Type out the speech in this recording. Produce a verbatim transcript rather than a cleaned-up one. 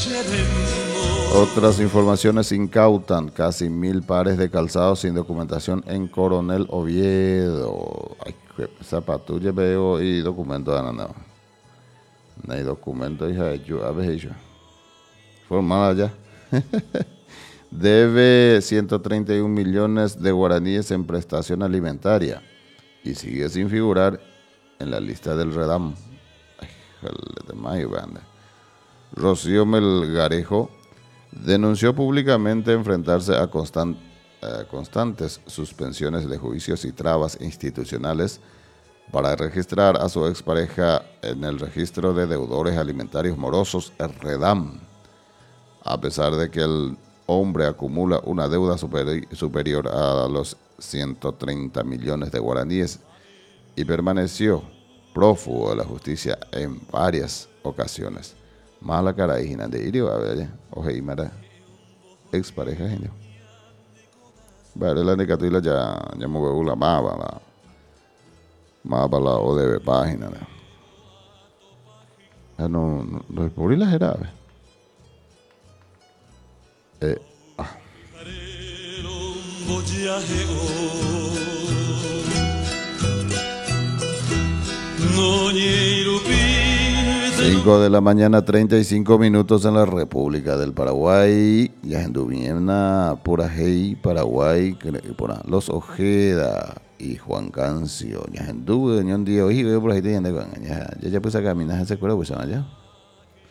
Otras informaciones incautan casi mil pares de calzados sin documentación en Coronel Oviedo. Ay, zapatulla veo y documento de no. No hay documento, hija de yo, a ver, yo. Formada ya. Debe ciento treinta y un millones de guaraníes en prestación alimentaria y sigue sin figurar en la lista del Redam. Ay, de mayo, banda. Rocío Melgarejo denunció públicamente enfrentarse a, constant, a constantes suspensiones de juicios y trabas institucionales para registrar a su expareja en el registro de deudores alimentarios morosos, el Redam, a pesar de que el hombre acumula una deuda superi superior a los ciento treinta millones de guaraníes y permaneció prófugo de la justicia en varias ocasiones. Mala cara y de irio a ver, oje mara ex pareja genio. Vale, la necatila ya ya me veo la mapa la mapa la O D B página. Ya no no no es por las graves. Eh, ah. cinco de la mañana, treinta y cinco minutos en la República del Paraguay. Ya anduviena por ahí, Paraguay, por Los Ojeda y Juan Cancio. Ya anduve en un día hoy, veo por ahí, ya ya ya puse a caminar, ¿se acuerda? Pues allá.